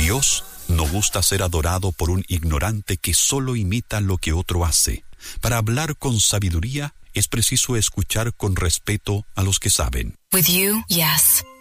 Dios no gusta ser adorado por un ignorante que solo imita lo que otro hace. Para hablar con sabiduría es preciso escuchar con respeto a los que saben. With you, yes.